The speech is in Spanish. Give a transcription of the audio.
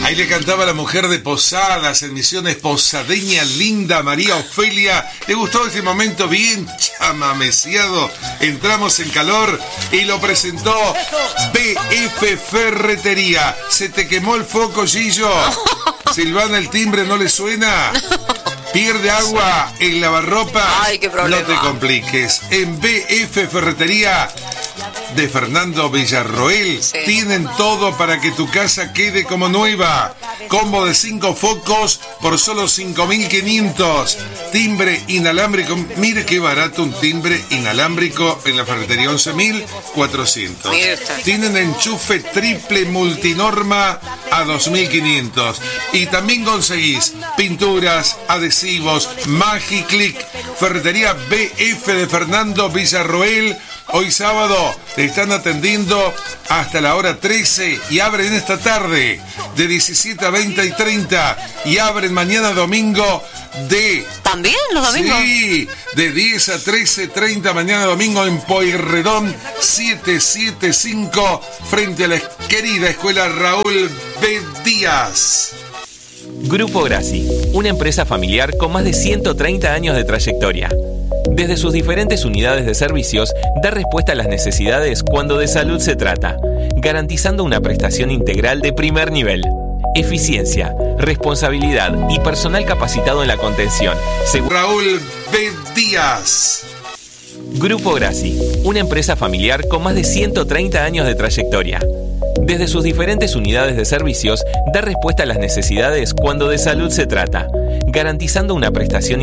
Ahí le cantaba la mujer de Posadas, en Misiones posadeña linda, María Ofelia. ¿Le gustó este momento bien chamameciado? Entramos en calor y lo presentó BF Ferretería. ¿Se te quemó el foco, Gillo? ¿Silvana el timbre no le suena? ¿Pierde agua en lavarropa? Ay, qué problema. No te compliques. En BF Ferretería de Fernando Villarroel tienen todo para que tu casa quede como nueva. Combo de 5 focos por solo 5.500. Timbre inalámbrico. Mire qué barato un timbre inalámbrico en la ferretería, 11.400. Tienen enchufe triple multinorma a 2.500. Y también conseguís pinturas, adhesivos, Magiclick. Ferretería BF de Fernando Villarroel. Hoy sábado te están atendiendo hasta la hora 13 y abren esta tarde de 17 a 20 y 30 y abren mañana domingo de... ¿También los domingos? Sí, de 10 a 13:30 mañana domingo en Pueyrredón 775 frente a la querida Escuela Raúl B. Díaz. Grupo Grassi, una empresa familiar con más de 130 años de trayectoria. Desde sus diferentes unidades de servicios, da respuesta a las necesidades cuando de salud se trata, garantizando una prestación integral de primer nivel. Eficiencia, responsabilidad y personal capacitado en la contención. Raúl B. Díaz. Grupo Grassi, una empresa familiar con más de 130 años de trayectoria. Desde sus diferentes unidades de servicios, da respuesta a las necesidades cuando de salud se trata, garantizando una prestación